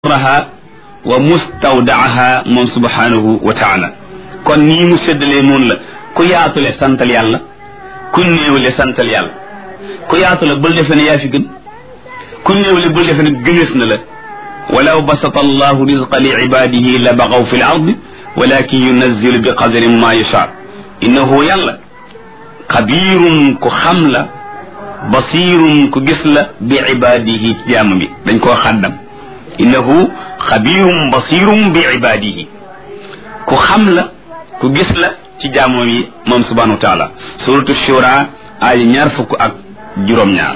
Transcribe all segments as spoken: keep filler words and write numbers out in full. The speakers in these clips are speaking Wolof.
raha wa mustawdaaha moom subhanahu wa taala kon nii mu séddalee noonu la ku yaatule santal yàlla ku néewle santal yàlla ku yaatule bul defe ne yaa fi gën ku néewle bul defe ne gënees na la walaw basata allahu rizqa li ibadihi la bagaw fi l ardi walakin yunazzilu bi qadarin ma yasha innahu yàlla xabirun ku xam la basirun ku gis la bi ibadihi ci jàmm bi dañ koo xàddam innahu xabirum basirum bi ibadihi ku xam la ku gis la ci jaamoom yi moom subhanahu wa taala suratu shura ay ñaar fukk ak juróom-ñaar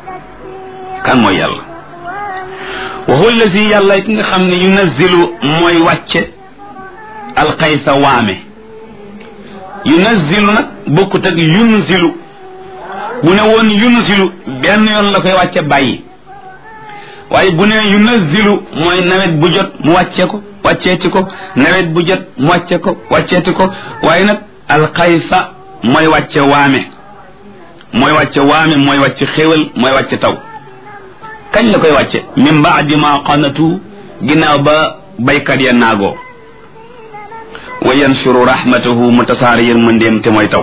kan mooy yàlla wa huwa allazi yàlla ki nga xam ne yunazzilu mooy wàcce alxaysa waame yunazzilu nag bokkut ak yunzilu bu ne woon yunzilu benn yoon la koy wàcce bàyyi waaye bu ne yunazzilu mooy nawet bu jot mu wàcce ko wàcceeti ko nawet bu jot mu wàcce ko wàcceeti ko waaye nag alxaysa mooy wàcce waame mooy wàcce waame mooy wàcce xéwal mooy wàcce taw kañ la koy wàcce min baadi ma qanatu ginnaaw ba baykat ya naagoo wa yanshuru rahmatahu mu tasaare yërmandeem te mooy taw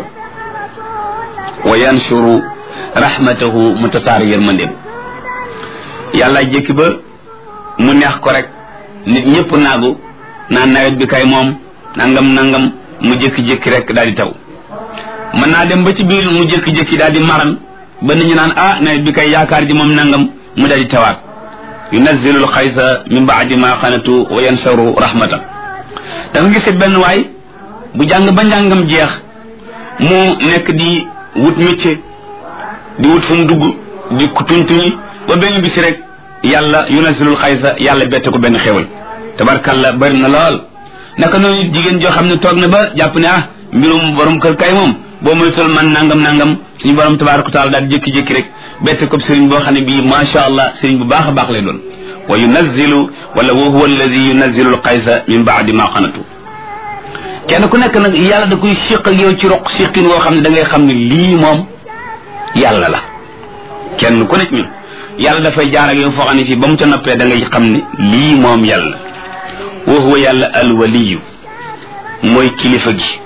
wa yanshuru rahmatahu mu tasaare yërmandeem yàlla jékki ba mu neex ko rek nit ñëpp naagu naan nawet bi kay moom nangam nangam mu jékki-jékki rek daal di taw mën naa dem ba ci biir mu jékki-jékki daal di maran ba nit ñi naan ah nawet bi kay yaakaar ji moom nangam mu daal di tawaat yunazzilu alxaysa min baadi ma xanatu wa yanshuru rahmata da nga gis benn waay bu jàng ba njàngam jeex mu nekk di wut métier di wut fu mu dugg di kutuñtuñi ba benn bis rek yàlla yunazilul xaysa yàlla bette ko benn xewal tabarkalla bari na lool naka noonu jigéen joo xam ne toog na ba jàpp ne ah mbirum borom kër kay moom boo moytul man nangam nangam suñu borom tabaraka taala daal jékki-jékki rek bette ko sëriñ boo xam ne bii macha allah sëriñ bu baax a baax lay doon wa yunazilu wala wa huwa alladi yunazilu al xaysa min baadi ma qanatu kenn ku nekk nag yàlla da koy siq ak yow ci roq siqin woo xam ne da ngay xam ne lii moom yàlla la kenn ku nekk ñun yàlla dafay jaar ak yow foo xam ne fii ba mu ca noppee da ngay xam ne lii moom yàlla wa huwa yàlla alwaliyu mooy kilifa gi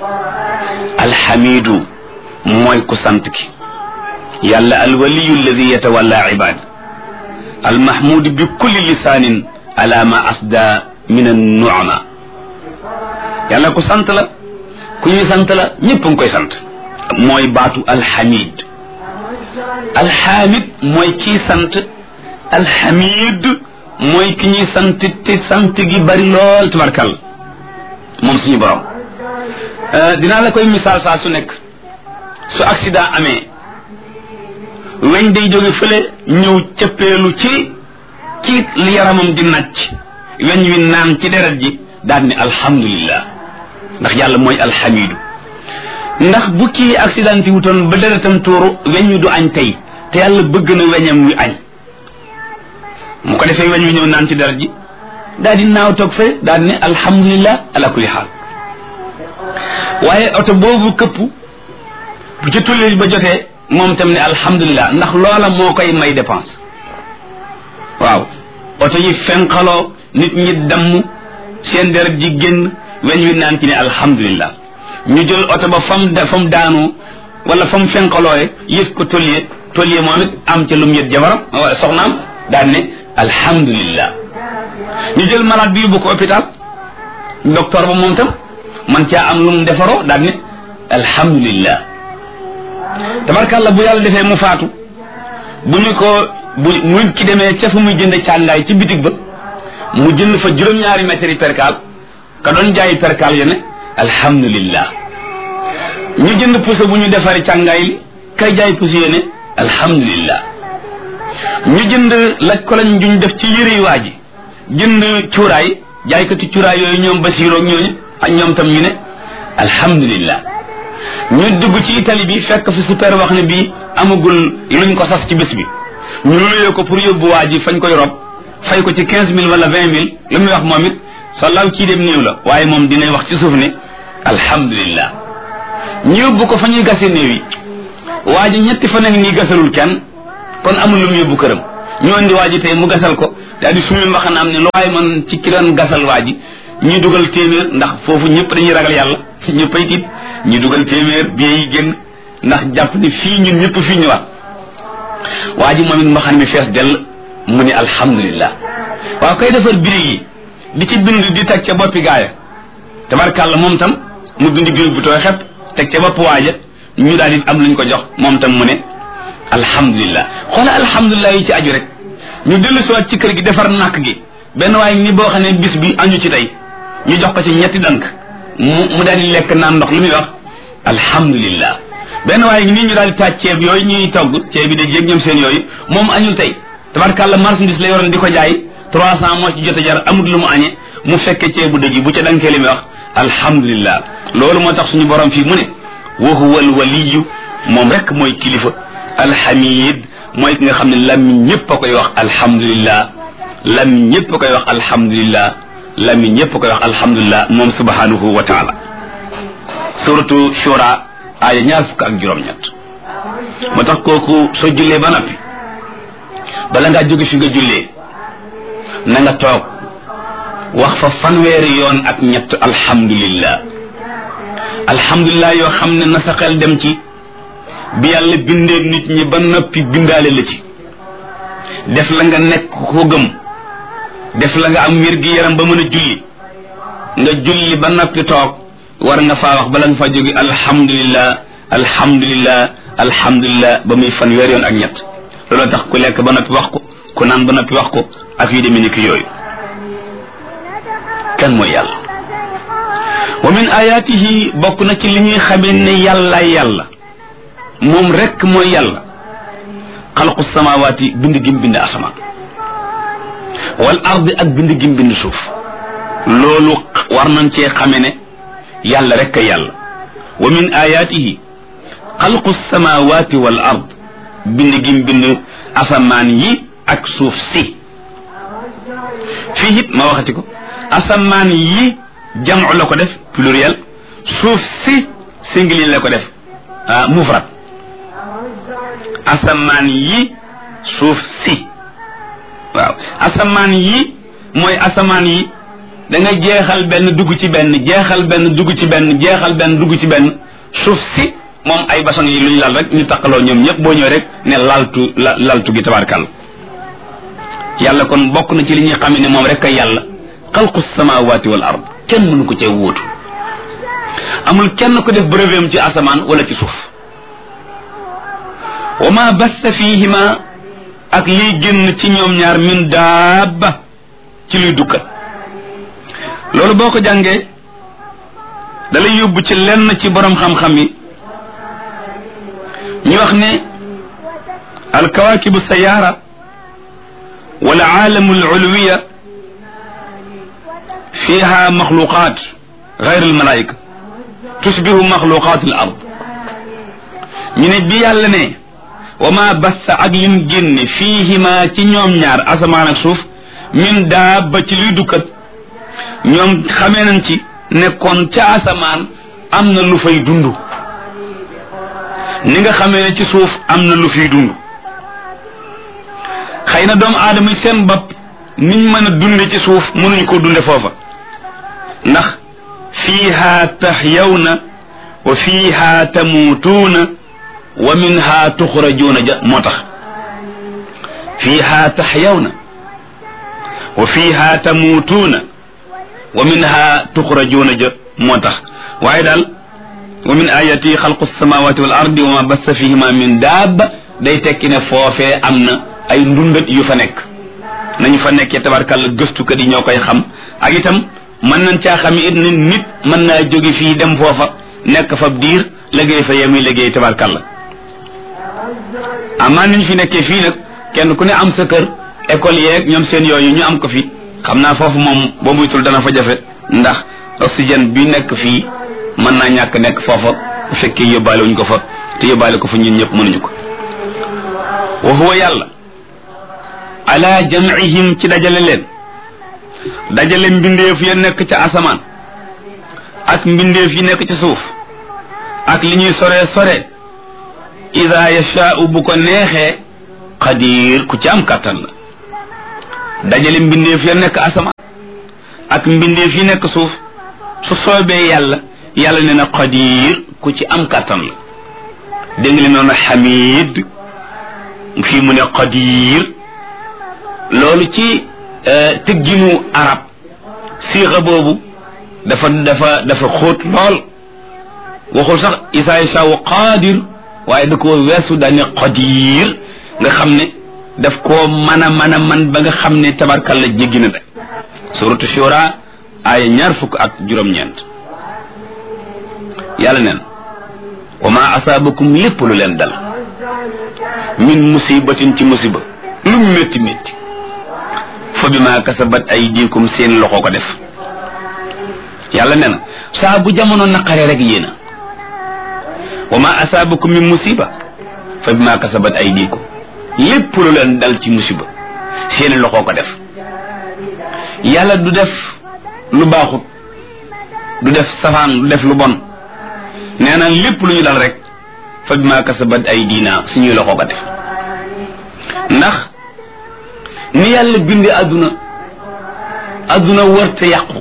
alxamidu mooy ku sant ki yàlla alwaliyu alladi yatawalla ibad almahmudu bi kulli lisaanin ala ma asda min annuama yàlla ku sant la ku ñuy sant la ñëpp nga koy sant mooy baatu alxamid alxamid mooy kii sant alxamid mooy ki ñuy sant te sant gi bari lool tabarkal moom suñu borom dinaa la koy misaal saa su nekk su accident amee weñ day jóge fële ñëw cëppeelu ci ci li yaramam di nàcc weñ wi naan ci deret ji daal ni alhamdulillah ndax yàlla mooy alxamidu ndax bu kii accident yi wutoon ba deretam tuuru weñ wi du añ tey te yàlla bëgg na weñam wi añ mu ko defee weñ wi ñëw naan ci deret ji daal di naaw toog fee daal di ne alhamdulillah ala kulli xaal waaye oto boobu këpp bu ci tulli ba jotee moom tam ne alhamdulillah ndax loola moo koy may dépense waaw oto yi fenqaloo nit ñi damm seen deret ji génn weñ wi naan ci ne alhamdulillah ñu jël oto ba fam da fam daanu wala fam fenqalooye yët ko tollier tollier moom it am ca lum yët jabaram wala soxnaam daan ne alhamdulillah ñu jël malade bi yóbbu ko hôpital docteur ba moom tam man caa am lum defaroo daan ne alhamdulillah tabarkàlla bu yàlla defee mu faatu bu ñu ko bu nit ki demee ca fu muy jënd càngaay ci bitig ba mu jënd fa juróom-ñaari mètres yi perkaal ka doon jaayi perkaal ya ne alhamdulillah ñu jënd puso bu ñu defari càngaay li kay jaay puso ya ne alhamdulillah ñu jënd laj ko lañ juñ def ci yëre waa ji jënd cuuraay jaaykati cuuraay yooyu ñoom basiiroog ñooñu ak ñoom tam ñu ne alhamdulillah ñu dugg ci tali bi fekk fi super wax ne bii amagul luñ ko sas ci bés bi ñu luyee ko pour yóbbu waa ji fañ koy rob fay ko ci quinze mille wala vingt mille li muy wax moom it salaaw kii dem néew la waaye moom dinay wax ci suuf ne alhamdulillah ñu yóbbu ko fa ñuy gase néew yi waa ji ñetti fan a ngi nii gasalul kenn kon amul lu mu yóbbu këram ñu andi waa ji tey mu gasal ko daal di sumi mbaxanaam ne lu waay man ci ki doon gasal waa ji ñu dugal téeméer ndax foofu ñëpp dañuy ragal yàlla ñëpp ay tiit ñu dugal téeméer bie yi génn ndax jàpp ni fii ñun ñëpp fii ñu wax waa ji moom it mbaxan mi fees dell mu ne alhamdulillah waaw koy defar birig yi di ci bind di teg ca boppi gaaya tabarkàlla moom tam mu bind birig bu tooy xepp teg ca bopp waaja ñu daal di am luñ ko jox moom tam mu ne alhamdulillah xoola alhamdulillah yi ci aju rek ñu dellu siwaat ci kër gi defar nàkk gi benn waaye ni boo xam ne bis bi añu ci tey ñu jox ko ci ñetti dank mu mu daal di lekk naan ndox lu muy wax alhamdulillah benn waaye nii ñu daal di taaj ceeb yooyu ñuy togg ceeb bi da jéeg ñoom seen yooyu moom añul tey tabarkàlla marchandise la yoroon di ko jaay trois cent moo ci jot a jar amut lu mu añe mu fekke ceebu dëgg bu ca dankee li muy wax alhamdulillah loolu moo tax suñu borom fii mu ne wa huwa al waliyu moom rek mooy kilifa alhamid mooy ki nga xam ne làmmiñ ñëpp a koy wax alhamdulillah làmmiñ ñëpp a koy wax alhamdulillah làmmiñ ñëpp a koy wax alhamdulillah moom subhanahu wa taala suratu shura aaya ñaar fukk ak juróom-ñett moo tax kooku soo jullee ba noppi bala ngaa jóge fi nga jullee na nga toog wax fa fanweeri yoon ak ñett alhamdulillah alhamdulillah yoo xam ne na sa xel dem ci bi yàlla bindee nit ñi ba noppi bindaale la ci def la nga nekk ko gëm def la nga am wér gi yaram ba mën a julli nga julli ba noppi toog war nga faa wax bala nga faa jóge alhamdulillah alhamdulillah alhamdulillah ba muy fanweer yoon ak ñett loolu tax ku lekk ba noppi wax ko ku naan ba noppi wax ko ak yu demee ni ki yooyu kan mooy yàlla wa min ayatihi bokk na ci li ñuy xamee ne yàlla yàlla moom rek mooy yàlla xalqu samawaati bind gim bind asamaan wal ardi ak bind gim bind suuf loolu war nañ cee xame ne yàlla rek a yàlla wa min ayatihi xalqu samawaati wal ard bind gim bind asamaan yi ak suuf si fii it ma waxati ko asamaan yi jam'u la ko def pluriel suuf si singulier la ko def mufrad asamaan yi suuf si waaw asamaan yi mooy asamaan yi da nga jeexal benn dugg ci benn jeexal benn dugg ci benn jeexal benn dugg ci benn suuf si moom ay basan yi luñ lal rek ñu taqaloo ñoom ñëpp boo ñëwee rek ne laltu la laltu gi tabarkal yàlla kon bokk na ci li ñuy xam ne moom rek ay yàlla xalqu samawati wal ard kenn mënu ko cee wóotu amul kenn ko def brevet ci asamaan wala ci suuf wa ma bassa fihima ak liy génn ci ñoom ñaar min daaba ci luy dukkat loolu boo ko jàngee dalay yóbbu ci lenn ci borom xam-xam yi ñu wax ne alkawaakibu sayaara wala aalamu alulwiya fiha maxluqaat gayr almalaika tusbihu maxluqaat al ard ñu ne bi yàlla ne wa ma bassa ak lim génne fiihima ci ñoom ñaar asamaan ak suuf min daaba ci luy dukkat ñoom xamee nañ ci nekkoon ca asamaan am na lu fay dund ni nga xamee ne ci suuf am na lu fiy dund xëy na doomu aadama yi seen bopp niñ mën a dunde ci suuf mënuñ koo dunde foofa ndax fiiha tahyawna wa fiiha tamuutuuna wa minha tuxrajuuna ja moo tax fiiha tahyawna wa fiiha tamuutuuna wa minha tuxrajuuna ja moo tax waaye daal wa min ayati xalqu samawati wal ardi wa ma bassa fihima min daaba day tekki ne foofee am na ay ndundat yu fa nekk nañu fa nekkee tabarkàlla gëstukat yi ñoo koy xam ak itam mën nañ caa xam it ne nit mën naa jóge fii dem foofa nekk fa diir liggéey fa yemuy liggéey tabarkàlla amaa niñ fi nekkee fii nag kenn ku ne am sa kër école yeeg ñoom seen yooyu ñu am ko fi xam naa foofu moom boo muytul dana fa jafe ndax oxygène bi nekk fii mën naa ñàkk nekk foofa bu fekkee yóbbaale wuñ ko fa te yóbbaale ko fa ñun ñëpp mënuñu ko wa huwa yàlla ala jam'ihim ci dajale leen dajale mbindeef ya nekk ca asamaan ak mbindeef yi nekk ca suuf ak li ñuy sore sore ida yashaa'u bu ko neexee qadir ku ci am kàttan la dajale mbindeef ya nekk asamaan ak mbindeef yi nekk suuf su soobee yàlla yàlla nee na qadir ku ci am kàttan la dégg nga li noonu xamid fii mu ne qadir loolu ci tëgginu arab siixa boobu dafa dafa dafa xóot lool waxul sax isaa yashaa qadir waaye da koo weesu daane qadir nga xam ne daf koo mën a mën a man ba nga xam ne tabarkalla jéggi na de suratu shura aaya ñaar fukk ak juróom-ñeent yàlla neen wa ma asaabakum lépp lu leen dal min musibatin ci musiba lu métti métti fa bi ma kasabat aydikum seen loxo ko def yàlla nee na saa bu jamono naqare rek yéena wa ma asaabakum min musiba fa bi ma kasabat aydikum lépp lu leen dal ci musiba seen loxo ko def yàlla du def lu baaxut du def safaan du def lu bon nee na lépp lu ñu dal rek fa bi ma kasabat aydina suñuy loxo ko def ndax ni yàlla bindi àdduna àdduna wërte yàqu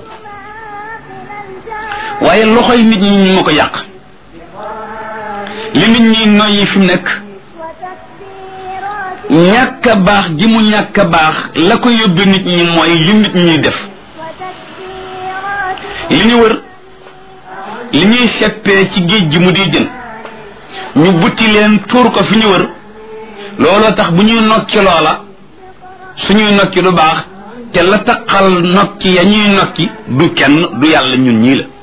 waaye loxoy nit ñi ñu ma ko yàq li nit ñi noyyi fi mu nekk ñàkk a baax ji mu ñàkk a baax la ko yóbbu nit ñi mooy li nit ñuy def li ñu wër li ñuy seppee ci géej gi mu di jën ñu butti leen tuur ko fi ñu wër looloo tax bu ñuy nokki loola suñuy nokki du baax te la taqal nokki ya ñuy nokki du kenn du yàlla ñun ñii la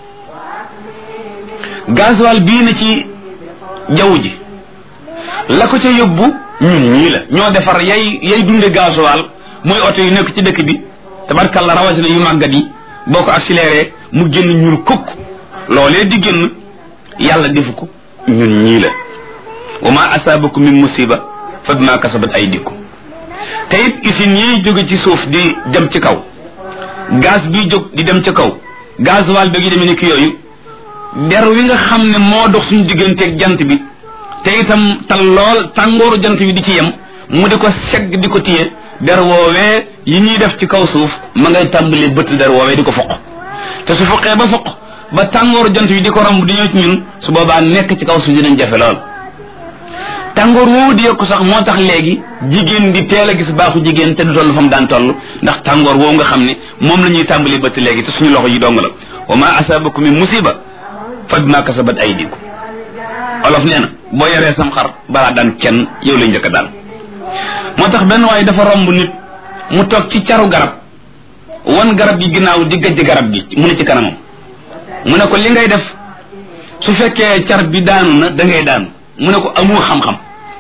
gasoil bii na ci jaww ji la ko ca yóbbu ñun ñii la ñoo defar yay yay dunde gasoil muy oto yu nekk ci dëkk bi tabarkalla rawatina yu màggat yi boo ko accéléré mu génn ñuul kukk loolee di génn yàlla defu ko ñun ñii la wa ma asaabakum min musiba fa bima kasabat aydikum te it usines yi jóge ci suuf di dem ci kaw gaz bi jóg di dem ci kaw gasoil bi gi demee ni ki yooyu der wi nga xam ne moo dox suñu digganteeg jant bi te itam tal lool tàngooru jant bi di ci yem mu di ko segg di ko téye der woowee yi ñuy def ci kaw suuf ma ngay tàmbali bëtt der woowee di ko foq te su foqee ba foq ba tàngooru jant bi di ko romb di ñëw ci ñun su boobaa nekk ci kaw suuf dinañ jafe lool tàngoor woowu di yokku sax moo tax léegi jigéen di teel a gis baaxu jigéen te du toll fa mu daan toll ndax tàngoor woowu nga xam ne moom la ñuy tàmbali bëtt léegi te suñu loxo yi dong la wa ma asabakum min musiba fa bima kasabat aydikum olof nee na boo yoree sam xar balaa daan kenn yow lay njëkk a daan moo tax benn waaye dafa romb nit mu toog ci caru garab wan garab gi ginnaaw di gajj garab gi mu ne ci kanamam mu ne ko li ngay def su fekkee car bi daanu na da ngay daanu mu ne ko amoo xam-xam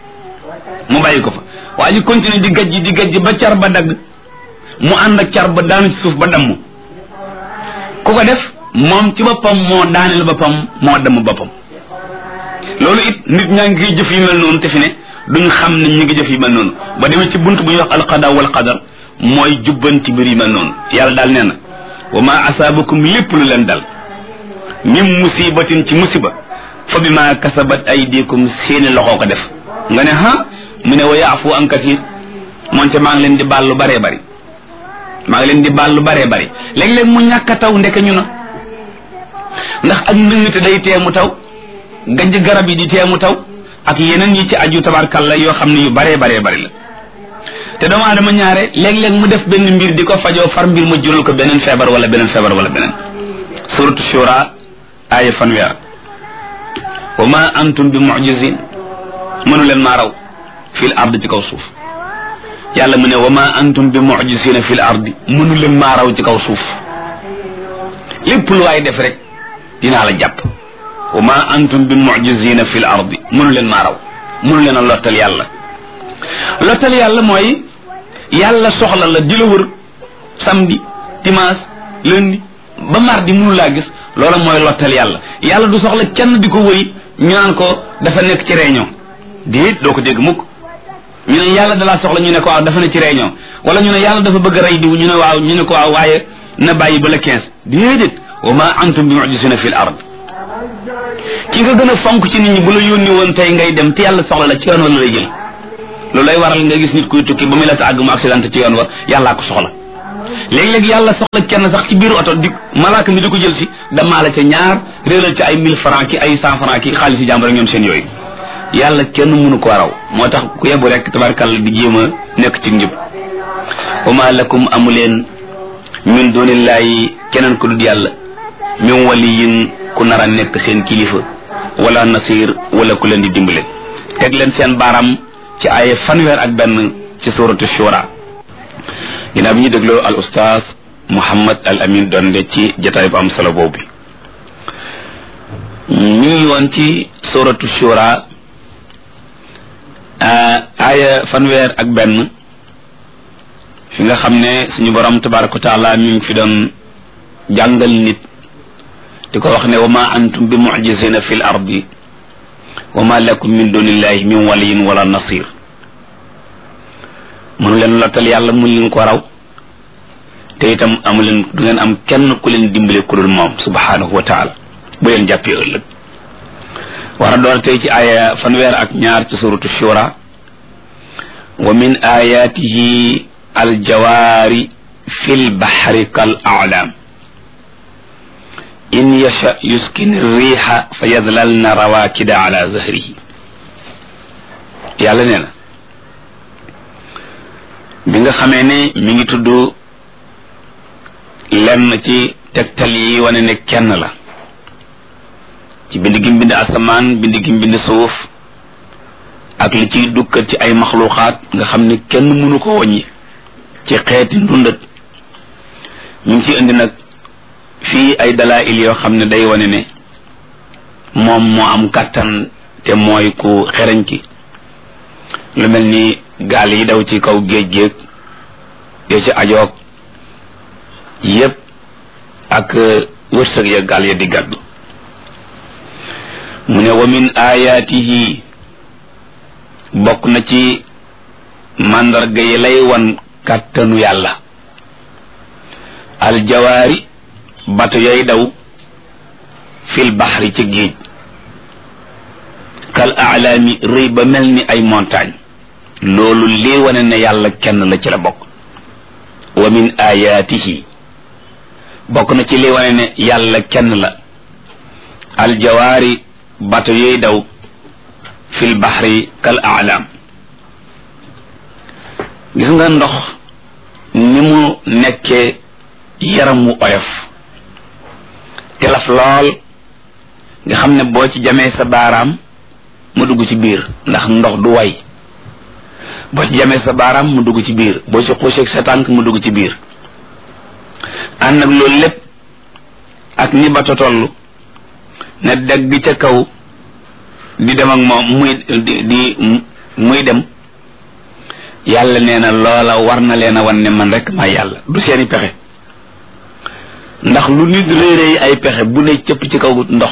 mu bàyyi ko fa waa ji continue di gajj di gajj ba car ba dagg mu ànd ak car ba daanu ci suuf ba damm ku ko def moom ci boppam moo daaneel boppam moo damm boppam loolu it nit ñaa ngi jëf yu mel noonu te fi ne duñ xam ne ñu ngi jëf yu mel noonu ba demee ci bunt bu ñuy wax alqada wal qadar mooy jubbanti mbir yu mel noonu yàlla daal nee na wa ma asaabakum lépp lu leen dal min musibatin ci musiba fa bi ma kasabat aydikum seeni loxoo ko def nga ne ha mu ne wa yaafu an kathir moonte maa ngi leen di baal lu baree bari maa ngi leen di baal lu baree bari léeg-léeg mu ñàkk a taw ndeke ñu na ndax ak ndëngte day teemu taw gajj garab yi di teemu taw ak yeneen yi ci aju tabarkalla yoo xam ne yu baree baree bari la te doomu aadama ñaare léeg-léeg mu def benn mbir di ko fajoo far mbir ma jural ko beneen feebar wala beneen feebar wala beneen suratu shura aaya fanweer wa ma antum bi mu'jizin mënu leen maa raw fil ard ci kaw suuf yàlla mu ne wa ma antum bi mu'jizina fil ardi mënu leen maa raw ci kaw suuf lépp lu waay def rek dinaa la jàpp wa ma antum bi mu'jizina fil ardi mënu leen maa raw mënu leen a lottal yàlla lottal yàlla mooy yàlla soxla la di la wër samedi dimanche lundi ba mardi mënu laa gis loola mooy lottal yàlla yàlla du soxla kenn di ko wëri ñu naan ko dafa nekk ci réunion déet doo ko dégg mukk ñu ne yàlla dalaa soxla ñu ne ko waaw dafa nekk ci réunion wala ñu ne yàlla dafa bëgg a rey diw ñu ne waaw ñu ne ko waaw waaye na bàyyi ba la quinze déedéet wa ma antum bi mu'jizina fil ard ki nga gën a fonk ci nit ñi bu la yónni woon tey ngay dem te yàlla soxla la ci yoon wala lay jël loolu lay waral nga gis nit kuy tukki ba muy la ta àgg mu accidenté ci yoon wa yàllaa ko soxla léeg-léeg yàlla soxla kenn sax ci biir oto di malaaka mi di ko jël si damaa la ca ñaar réeral ci ay mille francs ki ay cent francs ki xaalis yi jàmbur ak ñoom seen yooyu yàlla kenn mënu ko raw moo tax ku yebu rek tabarkàlla di jéem a nekk ci njub wa ma lakum amuleen min dunillahi keneen ku dul yàlla min waliyin ku nar a nekk seen kilifa wala nasir wala ku leen di dimbale teg leen seen baaram ci ay fanweer ak benn ci suratu shura ginnaaw bi ñu dégloo al ustaas Muhammad al Amin Donde ci jotaay bu am solo boobu ñu ngi woon ci suratu shura aaya fanweer ak benn fi nga xam ne suñu borom tabaraka wa taala mi ngi fi doon jàngal nit di ko wax ne wa ma antum bi mu'jizina fil ardi wa ma lakum min dunillahi min waliyin wala nasir mënu leen lottal yàlla mun leen ko raw te itam amu leen du ngeen am kenn ku leen dimbale ku dul moom subhanahu wa taala bu leen jàppee ëllëg war a door tey ci aaya fanweer ak ñaar ci suratu shura wa min ayatihi aljawaari fi lbahri kal a'lam in yasha yuskin riixa fa yadlalna rawakida ala zahrihi yàlla nee na bi nga xamee ne mi ngi tudd lenn ci tegtal yi wane ne kenn la ci bind gi mbind asamaan bind gi mbind suuf ak li ciy dukkat ci ay maxluuqaat nga xam ne kenn mënu ko wàññi ci xeeti ndundat ñu ngi ci indi nag fii ay dalaa'il yoo xam ne day wane ne moom moo am kàttan te mooy ku xereñ ki lu mel ni gaal yi daw ci kaw géej géej yoo ci ajoog yépp ak wërsëg ya gaal ya di gàddu mu ne wa min ayaatihi bokk na ci màndarga yi lay wan kàttanu yàlla aljawaari bato yooy daw fil baxri ci géej kal aalaami rëy ba mel ni ay montagne loolu lii wane ne yàlla kenn la ci la bokk wa min ayaatihi bokk na ci lii wane ne yàlla kenn la aljawaari bato yooy daw fil baxri kal aalaam gis nga ndox ni mu nekkee yaram wu oyof telaf lool nga xam ne boo ci jamee sa baaraam mu dugg ci biir ndax ndox du way boo ci jamee sa baaraam mu dugg ci biir boo ci xuuseeg sa tànk mu dugg ci biir ànd ak loolu lépp ak ni bato toll ne degg ca kaw di dem ak moom muy di di muy dem yàlla nee na loola war na leen a wan ne man rek may yàlla du seeni pexe ndax lu nit réeréy ay pexe bu ne cëpp ci kaw ndox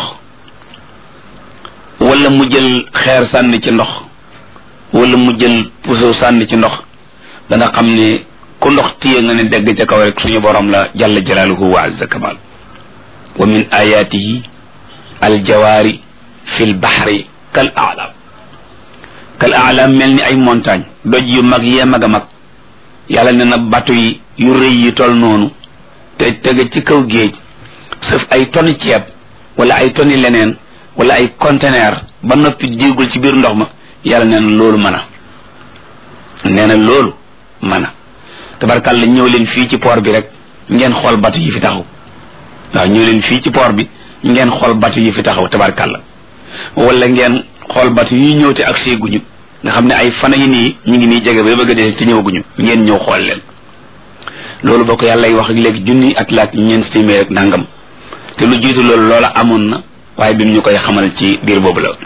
wala mu jël xeer sànni ci ndox wala mu jël puso sànni ci ndox dana xam ne ku ndox téye nga ne degg ca kaw rek suñu borom la jalla jalaaluhu wa azza kamal wa min ayatihi aljawaari fil bahri kal a'lam kal a'lam mel ni ay montagne doj yu mag yee mag a mag yàlla ne na bato yi yu rëy yi tol noonu te tege ci kaw géej sëf ay tonni ceeb wala ay tonni leneen wala ay conteneur ba noppi jéegul ci biir ndox ma yàlla nee na loolu mën a nee na loolu mën a tabarkàlla ñëw leen fii ci port bi rek ngeen xool bato yi fi taxaw waaw ñëw leen fii ci port bi ngeen xool bato yi fi taxaw tabarkàlla wala ngeen xool bato yi ñëw te ak seeguñu nga xam ne ay fana yi nii ñu ngi nii jege ba bëgg a dee te ñëwaguñu ngeen ñëw xool leen loolu boo ko yàlla wax ak léegi junni at laak ñeent téeméer ak nangam te lu jiitu loolu loola amoon na waaye bi mu ñu koy xamal ci biir boobu la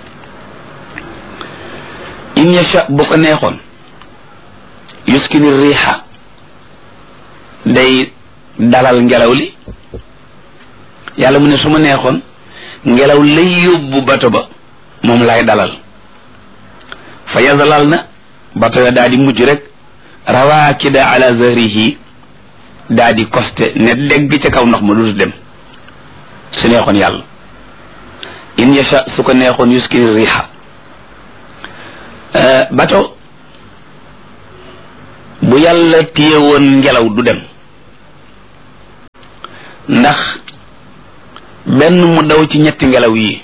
in yasha bu ko neexoon yuskini riixa day dalal ngelaw li yàlla mu ne su ma neexoon ngelaw lay yóbbu bato ba moom lay dalal fa yazalal na bato ya daal di mujj rek rawaakida ala zahrihi daal di koste ne dégg ca kaw ndox ma du dem su neexoon yàlla in yasha su ko neexoon yuskini riixa bato bu yàlla téye woon ngelaw du dem ndax benn mu daw ci ñetti ngelaw yi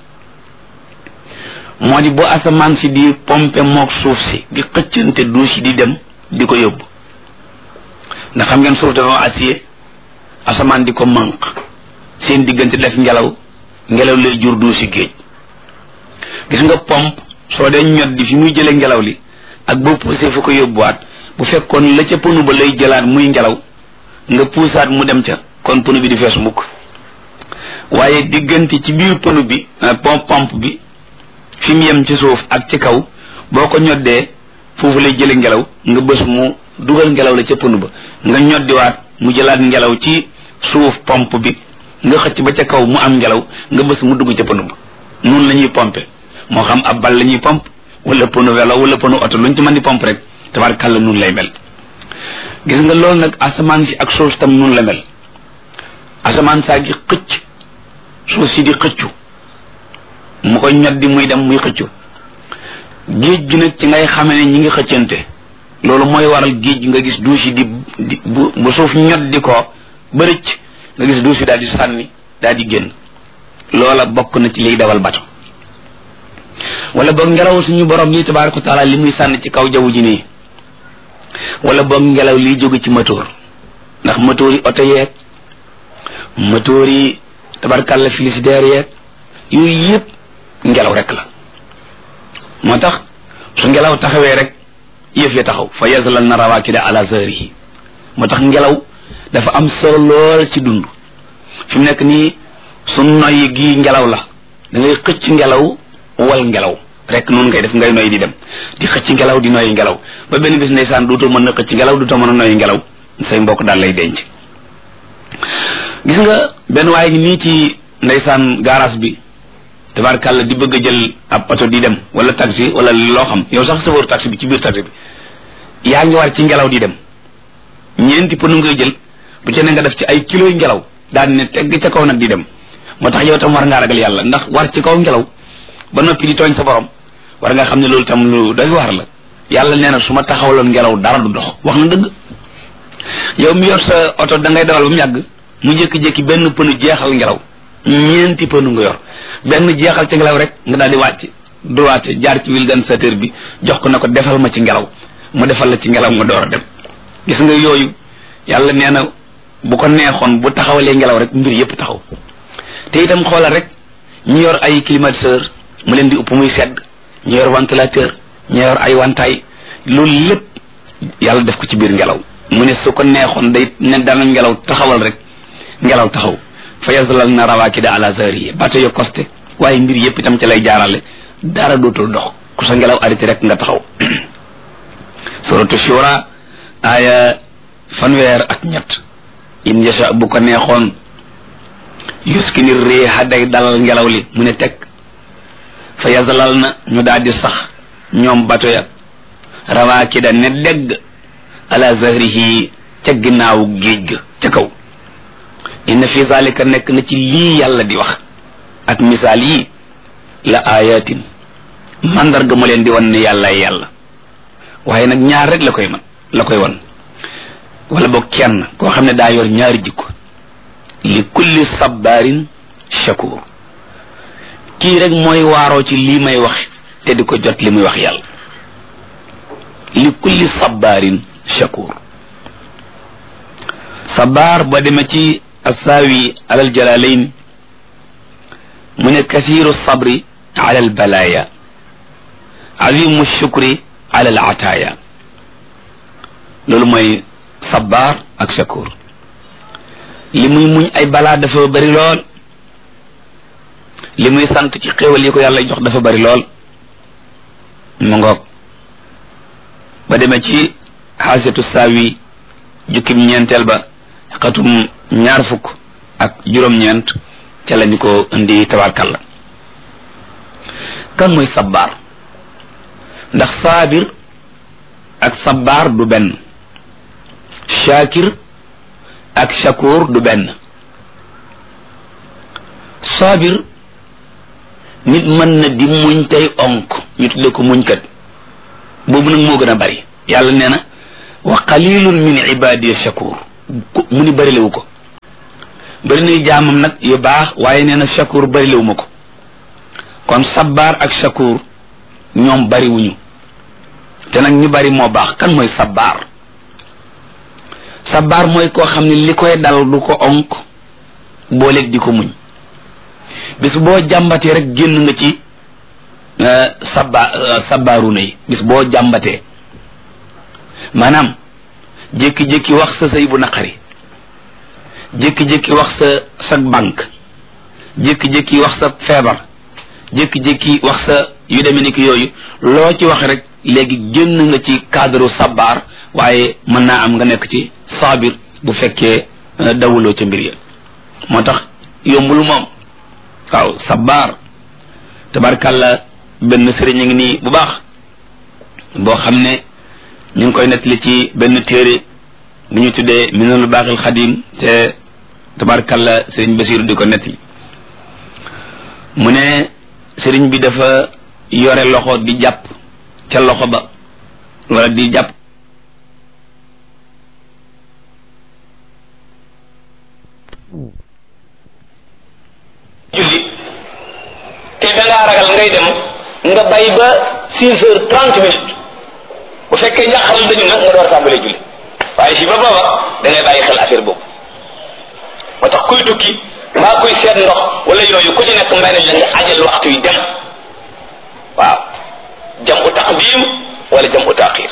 moo di bu asamaan si di pompe mook suuf si di xëccante duus yi di dem di ko yóbbu ndax xam ngeen suuf dafa acier asamaan di ko manq seen diggante def ngelaw ngelaw lay jur duusi géej gis nga pompe soo dee ñot di fi muy jële ngelaw li ak boo poussé fu ko yóbbuwaat bu fekkoon la ca pënu ba lay jëlaat muy ngelaw nga puusaat mu dem ca kon pënu bi di fees mukk waaye diggante ci biir pënu bi pompe pompe bi fi mu yem ci suuf ak ci kaw boo ko ñoddee foofu lay jële ngelaw nga bës mu dugal ngelaw la ca pënu ba nga ñoddiwaat mu jëlaat ngelaw ci suuf pompe bi nga xëcc ba ca kaw mu am ngelaw nga bës mu dugg ca pënu ba noonu la ñuy pompe moo xam ab bal la ñuy pompe wala pënu vélo wala pënu oto luñ ci mën di pompe rek tabarkàlla noonu lay mel gis nga loolu nag asamaan si ak suuf tam noonu la mel asamaan saa gi xëcc suuf si di xëccu mu koy ñoddi muy dem muy xëccu géej gi nag ci ngay xame ne ñi ngi xëccante loolu mooy waral géej gi nga gis duus yi di di bu bu suuf ñoddi ko ba rëcc nga gis duus yi daal di sànni daal di génn loola bokk na ci liy dawal bato wala boog ngelaw suñu borom lii tabaaraka wa taala li muy sànni ci kaw jaww ji nii wala boog ngelaw liy jóge ci moteur ndax moteur yi oto yeeg moteur yi tabarkàlla frigidaire yeeg yooyu yëpp ngelaw rek la moo tax su ngelaw taxawee rek yëf ya taxaw fa yazlal na rawaakida ala zahrihi moo tax ngelaw dafa am solo lool ci dund fi mu nekk nii su noyyi gi ngelaw la da ngay xëcc ngelaw wal ngelaw rek noonu ngay def ngay noyyi di dem di xëcc ngelaw di noyyi ngelaw ba benn bis ndeysaan duutoo mën na xëcc ngelaw duutoo mën a noyyi ngelaw say mbokk daal lay denc gis nga benn waaye ngi nii ci ndeysaan garage bi tabarkàlla di bëgg a jël ab oto di dem wala taxi wala loo xam yow sax chauffeur taxi bi ci biir taxi bi yaa ngi war ci ngelaw di dem ñeenti pënu ngay jël bu ci ne nga def ci ay kilos ngelaw daal ne tegg ca kaw nag di dem moo tax yow tam war ngaa ragal yàlla ndax war ci kaw ngelaw ba noppi di tooñ sa borom war nga xam ne loolu tam lu doy war la yàlla nee na su ma taxawaloon ngelaw dara du dox wax na dëgg yow mi yor sa oto da ngay dawal ba mu yàgg mu jékki-jékki benn pënu jeexal ngelaw ñeenti pënu nga yor benn jeexal ci ngelaw rek nga daal di wàcc droite jaar ci vulgarisateur bi jox ko na ko defal ma ci ngelaw mu defal la ci ngelaw nga door a dem gis nga yooyu yàlla nee na bu ko neexoon bu taxawalee ngelaw rek mbir yépp taxaw te itam xoolal rek ñu yor ay climatiseur mu leen di upp muy sedd ñu yor ventilateur ñu yor ay wantaay loolu lépp yàlla def ko ci biir ngelaw mu ne su ko neexoon day ne dana ngelaw taxawal rek ngelaw taxaw fa yazlal na rawaakida ala zahrihi bato yo costé waaye mbir yépp itam ci lay jaarale dara dootul dox ku sa ngelaw arrêté rek nga taxaw suratu shura aya fanweer ak ñett in yasha bu ko neexoon yuskini riiha day dalal ngelaw li mu ne teg fa yazlal na ñu daal di sax ñoom bato ya rawaakida ne dégg ala zahrihi ca ginnaaw géej ga ca kaw inna fi zalika nekk na ci lii yàlla di wax ak misaal yi la ayatin mandarga mu leen di wan ne yàlla yàlla waaye nag ñaar rek la koy man la koy wan wala boog kenn koo xam ne daa yor ñaari jikko li kulli sabarin shakur kii rek mooy waaroo ci lii may wax te di ko jot li muy wax yàlla li kulli sabarin shakur sabar ba dema ci assaawi alal jalalayn mu ne kathiru sabri ala al balaya azimu shukri ala al ataaya loolu mooy sabar ak shakur li muy muñ ay balaa dafa bari lool li muy sant ci xéewal yi ko yàlla jox dafa bari lool mu ngoog ba demee ci xaasiyatu saawi jukkim ñeenteel ba xatum ñaar fukk ak juróom-ñeent ca lañu ko indi tabarkalla kan mooy sabbaar ndax saabir ak sabbaar du benn shaakir ak shakur du benn saabir nit mën na di muñ tey onk ñu tudde ko muñkat boobu nag moo gën a bari yàlla nee na wa qalilun min ibadiya shakur mu ni bërilewu ko bëri nay jaamam nag yu baax waaye nee na shakur bërilewu ma ko kon sabbaar ak shakur ñoom bariwuñu te nag ñu bari moo baax. kan mooy sabbaar sabbaar mooy koo xam ne li koy dal du ko onk booleeg di ko muñ bis boo jàmbatee rek génn nga ci sabba sabbaaruuna yi bis boo jàmbatee maanaam jékki-jékki wax sa sëy bu naqari jékki-jékki wax sa sa banque jékki-jékki wax sa feebar jékki-jékki wax sa yu demee ni ki yooyu loo ci wax rek léegi génn nga ci cadre sabbaar waaye mën naa am nga nekk ci saabir bu fekkee dawuloo ca mbir ya moo tax yombul moom waaw sabbaar tabarkàlla benn sëriñ a ngi nii bu baax boo xam ne ñu ngi koy nettali ci benn téere bu ñu tuddee minanul baaxil xadim te tabarkàlla sëriñ Basiru di ko nettali mu ne sëriñ bi dafa yore loxo di jàpp ca loxo ba wala di jàpp julli te dangaa ragal ngay dem nga bàyyi ba six heures trente minutes bu fekkee njàqaral dañu nag nga door a tàmbalee julli waaye fii ba booba da ngay bàyyi xel affaire boobu moo tax kuy tukki mbaa kuy seet ndox wala yooyu ku ci nekk mbay nañ la nga ajal waxtu yi dem waaw jam u taqdim wala jam u taqir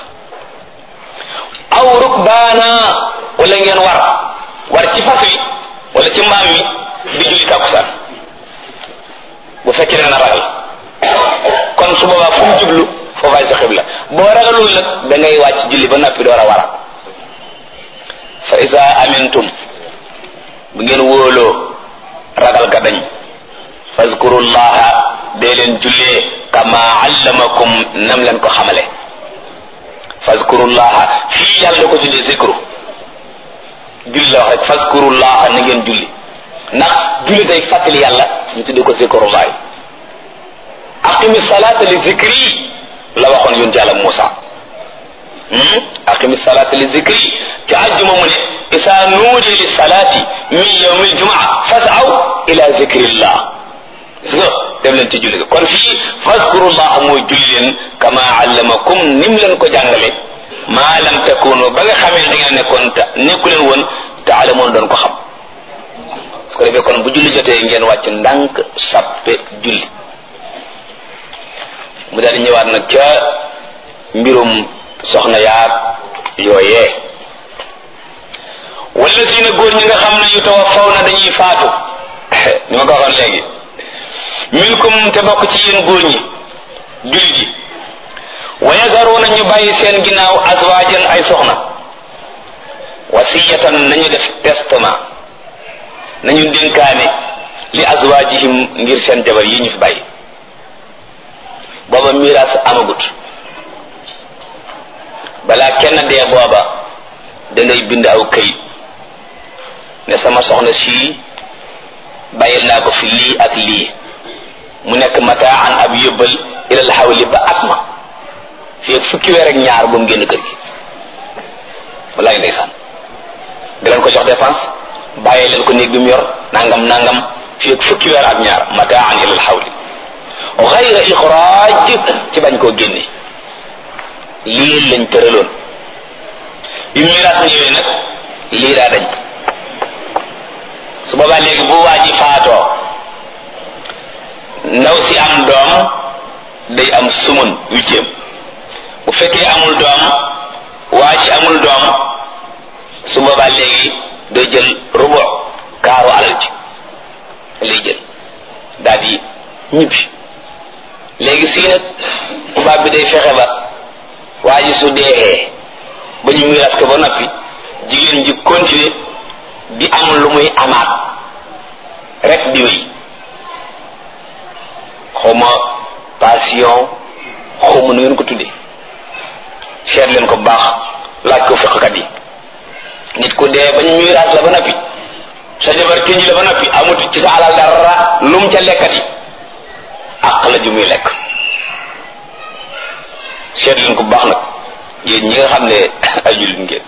aw rukbaana wala ngeen war war ci fas wi wala ci mbaam mi di julli tàkkusaan bu fekkee ne na ragal kon su boobaa fu mu jublu foofaay sa xibla boo ragalul nag da ngay wàcc julli ba noppi door a wara fa isa amintum bu ngeen wóoloo ragal ga dañ fazkurullaha dee leen jullee kama allamakum nam leen ko xamale fazkurullaha fii yàlla da ko tuddee zikru julli la wax rek fazkurullaha na ngeen julli ndax julli day fàttali yàlla ñu tuddee ko zikrullahi aqimi salata li zikri la waxoon yonent yàlla Muusa aqimi salata li zikri ci àjjuma mu ne isa nuudi li salati min yawmi aljumaa fasaw ila zikrillah gis nga dem leen ci julli kon fii fazkurullah mooy julli leen kama allamakum nim leen ko jàngale maa lam takunu ba nga xamee da ngeen nekkoon ta nekku leen woon taalamoon doon ko xam su ko defee kon bu julli jotee ngeen wàcc ndànk sappe julli mu daal di ñëwaat nag ca mbirum soxna yaag yooyee wala si na góor ñi nga xam ne yu tawaffaw na dañuy faatu ni ma ko waxoon léegi minkum te bokk ci yéen góor ñi jullit yi wa yazaruna ñu bàyyi seen ginnaaw azwaajan ay soxna wasiyatan nañu def testament nañu dénkaane li azwaajihim ngir seen jabar yi ñu fi bàyyi booba miraas amagut balaa kenn dee booba da ngay bind aw këyit ne sama soxna sii bàyyil naa ko fi lii ak lii mu nekk mataan ab yóbbal ilal xawli ba at ma fii fukki weer ak ñaar bu mu génn kër gi wallaay ndeysaan di leen ko jox dépense bàyyi leen ko néeg bi mu yor nangam nangam fii fukki weer ak ñaar mataan ilal xawli xayra ixraaj ci bañ koo génne lii lañ tëraloon bi miraas ñëwee nag lii daa dañ su boobaa léegi bu waa ji faatoo ndaw si am doom day am sumun huitième bu fekkee amul doom waa ji amul doom su boobaa léegi day jël rubu kaaru alal ji lay jël daal di ñibbi léegi sii nag tubaab bi day fexe ba waa ji su deexee ba ñu miraas ko ba noppi jigéen ji continuer di am lu muy amaat rek di wéy xawma passion xawma nu ngeen ko tuddee seet leen ko baax laaj ko fiqkat yi nit ku dee ba ñu miraas la ba noppi sa jabar tënji la ba noppi amut ci sa alal dara lum ca lekkat yi àq la ju muy lekk seet leen ko baax nag yéen ñi nga xam ne ay jullit ngeen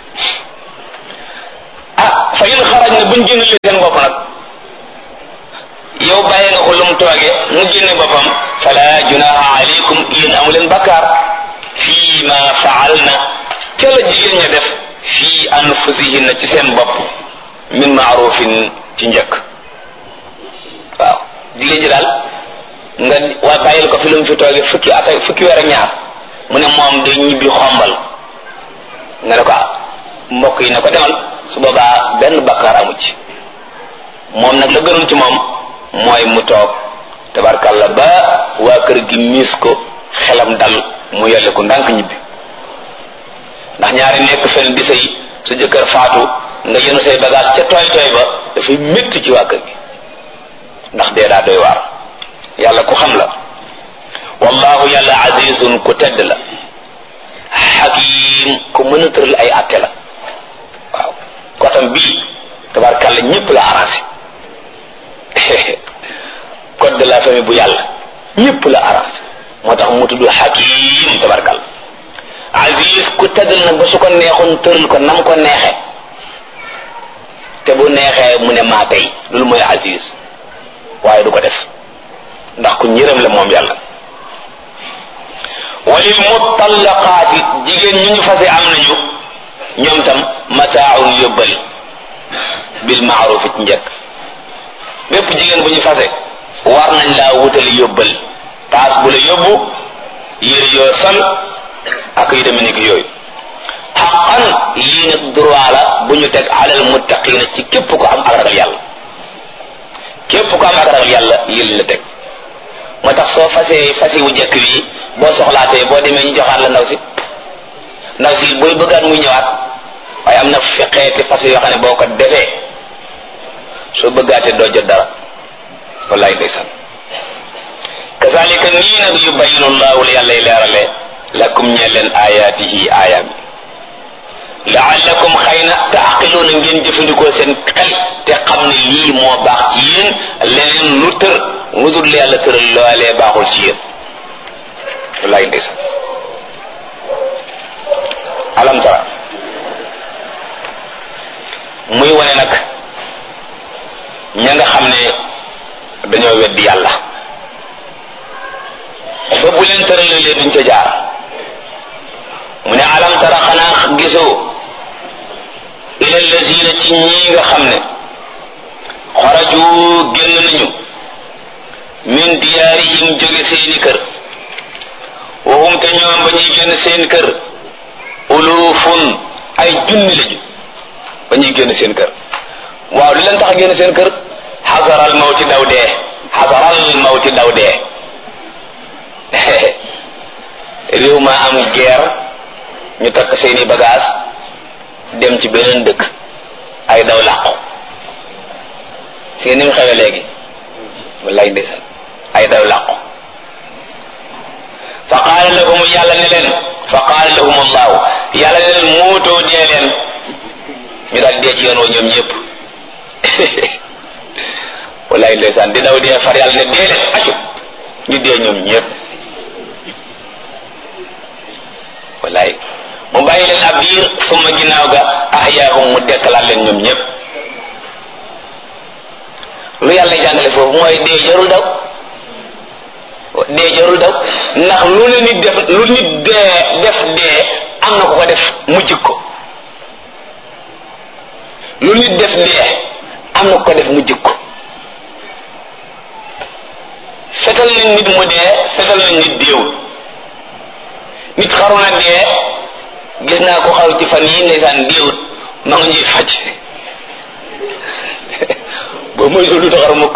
ah fa in xaraj na buñ génn leen seen bopp nag yow bàyyi nga ko lu mu toogee mu génne boppam fala junaha alaykum yéen amu leen bakkaar fii ma faal na ca la jigéen ña def fii anfusihinna ci seen bopp min maarufin ci njëkk waaw jigéen ji daal nga waa bàyyil ko fi lu mu fi toogee fukki at fukki weer ak ñaar mu ne moom day ñibbi xombal nga ne ko mbokk yi ne ko demal su boobaa benn bakkaar amu ci moom nag la gënoon ci moom mooy mu toog tabarkalla ba waa kër gi miis ko xelam dal mu yelle ko ndànk ñibbi ndax ñaari nekk fen di sëy su jëkkër faatu nga yenu say bagage ca tooy tooy ba dafay métti ci waa kër gi ndax dee daa doy waar yàlla ku xam la wallahu yàlla azizun ku tedd la hakim ku mën a tëral ay atte la waaw kotam bii tabarkalla ñëpp la arrangé code de la famille bu yàlla ñëpp la arrangé moo tax mu tudd hakim tabarkalla aziz ku tëddal nag ba su ko neexoon tëral ko nam ko neexe te bu neexee mu ne maa tey loolu mooy aziz waaye du ko def ndax ku ñërëm la moom yàlla walil mutallaqaati jigéen ñu ñu fase am nañu ñoom tam mataaun yóbbal bil maaruf ci njëkk bépp jigéen bu ñu fase war nañ laa wutali yóbbal paas bu la yóbbu yére yoo sol ak yu demee ni yooyu xaqan lii nag droit la bu ñu teg alal muttaqina ci képp ko am ak ragal yàlla képp ko am ak ragal yàlla lii la teg moo tax soo fasee fasi wu jekk wi boo soxlaatee boo demee ñu joxaat la ndaw si ndaw si booy bëggaat muy ñëwaat waaye am na feqeeti fasi yoo xam ne boo ko defee soo bëggaatee doo jot dara wallaay ndeysaan kazalika nii nag yubayinu llahu la yàlla leerale lakum ñe leen ayaatihi aayaam laallakum xëy na taaqiluuna ngeen jëfandikoo seen xel te xam ne lii moo baax ci yéen leneen lu tër lu dul yàlla tëral loolee baaxul ci yéen wallaay ndeysaan alam tara muy wane nag ña nga xam ne dañoo weddi yàlla ba bu leen tëralee duñ ca jaar mu ne alam tara xanaa gisoo ila allazina ci ñii nga xam ne xaraju génn nañu min diyaarihim jóge seeni kër waxum te ñoom ba ñuy génn seen kër ulufun ay junni lañu ba ñuy génn seen kër waaw li leen tax a génn seen kër xasaral mawti daw dee xasaral mawti daw dee réew ma am guerre ñu takk seeni bagage dem ci beneen dëkk ay daw làqu si ni mu xewe léegi wallaay ndeysaan ay daw làqu fa qaala lahum yàlla ne leen fa qaala lahum allahu yàlla ne leen muutoo dee leen ñu daal dee ci yoon woo ñoom ñëpp wallaay ndeysaan di daw dee far yàlla ne dee leen acu ñu dee ñoom ñëpp wallaay mu bàyyi leen ab diir suma ginnaaw ga ahyaahum mu dekkalaat leen ñoom ñëpp lu yàlla jàngale foofu mooy dee jarul daw dee jarul daw ndax lu ne nit def lu nit dee def dee am na ko ko def mu jikko lu nit def dee am na ko ko def mu jikko fetal nañ nit mu dee fetal nañ nit deewul nit xaru na dee gis naa ko xaw ci fan yi ndeysaan deewut ma nga ñuy faj boobu mooy solu taxar mukk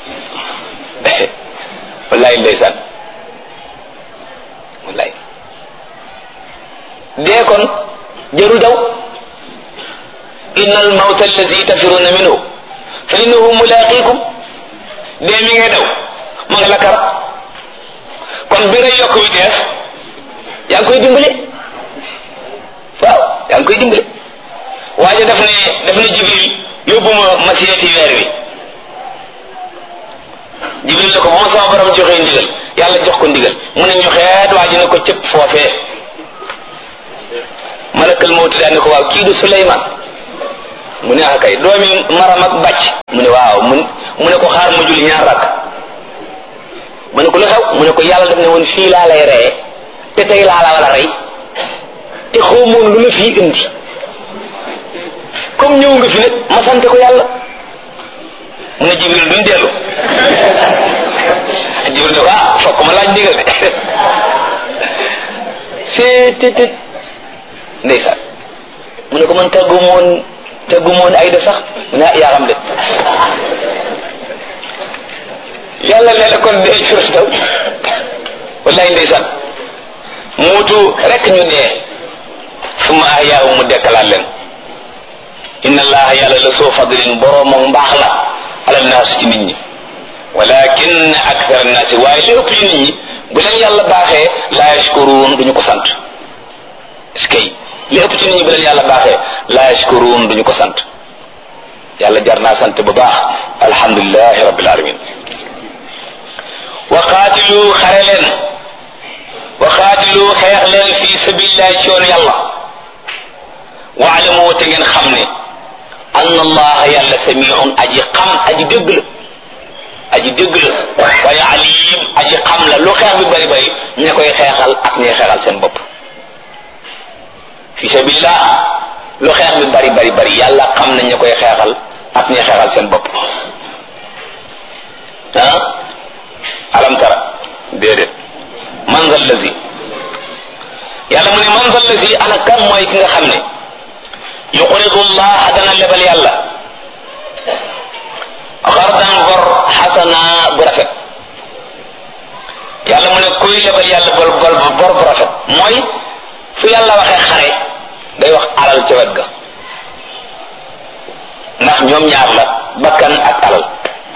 wallaay ndeysaan wallaay dee kon jëru daw inna al mawta allazi tafiruna minhu fa innahu mulaqikum dee mi ngay daw ma nga la kar kon bi ngay yokk vitesse yaa ngi koy dimbale waaw yaa ngi koy dimbale waaye daf ne daf ne jibril yóbbu ma ma seeti weer wi jibril la ko ba ma sama borom joxee ndigal yàlla jox ko ndigal mu ne ñu xeet waa ji ne ko cëpp foofee malakal mawti daal ne ko waaw kii du Suleymaan mu ne ah kay doomi maram ak bàcc mu ne waaw mu mu ne ko xaar ma julli ñaar rakk mu ne ko lu xew mu ne ko yàlla daf ne woon fii laa lay reye te tey laa la wala rey te xawmoon lu la fii indi comme ñëw nga fi nag ma sante ko yàlla mu ne Jibril duñ dellu Jibril ne ko ah fokk ma laaj ndigal de c'est tët ndeysaan mu ne ko man tàggu moon tàggu moon ay da sax mu ne yaa xam de yàlla nee na kon dee firus daw wallaay ndeysaan muutu rek ñu dee suma ahyaahu mu dekkalaat leen inna allaha yàlla la soo fadlin boroomam mbaax la ala naas ci nit ñi walakin akthar annaas waaye li ëpp ci nit ñi bu leen yàlla baaxee laa yashkuruun duñu ko sant eskay li ëpp ci nit ñi bu leen yàlla baaxee laa yashkuruun duñu ko sant yàlla jar naa sant bu baax alhamdulilahi rabbil alamin wa qaatilu xare leen wa qaatilu xeex leen fi sabilillahi ci yoonu yàlla waalamu te ngeen xam ne anna allaha yàlla samiun aji xam aji dégg la aji dégg la waaye alim aji xam la lu xeex bi bari bari ña koy xeexal ak ñuy xeexal seen bopp fi sabilillah lu xeex bi bari bari bari yàlla xam na ña koy xeexal ak ñuy xeexal seen bopp ah alam tara déedéet man zal lazi yàlla mu ne man zal lazi ana kan mooy ki nga xam ne yuqridu allah dana lebal yàlla xardan bor xasana bu rafet yàlla mu ne kuy lebal yàlla bor bor bor bu rafet mooy fu yàlla waxee xare day wax alal ca wet ga ndax ñoom ñaar la bakkan ak alal